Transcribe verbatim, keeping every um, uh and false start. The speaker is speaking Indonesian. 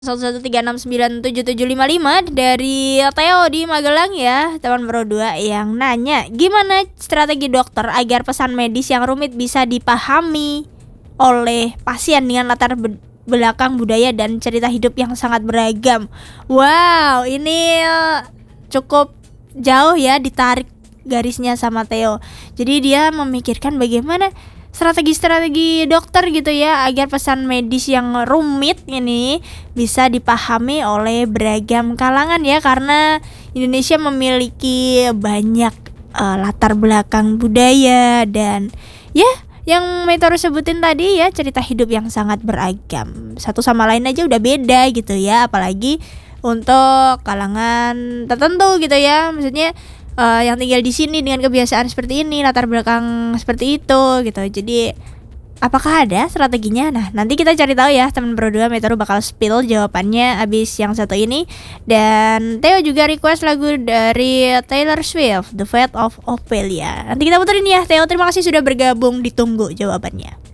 satu satu tiga enam sembilan tujuh tujuh lima lima dari Theo di Magelang ya, teman Pro dua yang nanya, gimana strategi dokter agar pesan medis yang rumit bisa dipahami oleh pasien dengan latar be- belakang budaya dan cerita hidup yang sangat beragam. Wow, ini eh, cukup jauh ya ditarik garisnya sama Theo. Jadi dia memikirkan bagaimana strategi-strategi dokter gitu ya agar pesan medis yang rumit ini bisa dipahami oleh beragam kalangan ya, karena Indonesia memiliki banyak uh, latar belakang budaya dan ya yang Metoro sebutin tadi ya, cerita hidup yang sangat beragam. Satu sama lain aja udah beda gitu ya, apalagi untuk kalangan tertentu gitu ya. Maksudnya Uh, yang tinggal di sini dengan kebiasaan seperti ini, latar belakang seperti itu gitu. Jadi apakah ada strateginya? Nah, nanti kita cari tahu ya teman Pro dua. Metro bakal spill jawabannya abis yang satu ini. Dan Theo juga request lagu dari Taylor Swift, The Fate of Ophelia. Nanti kita puterin ya Theo. Terima kasih sudah bergabung, ditunggu jawabannya.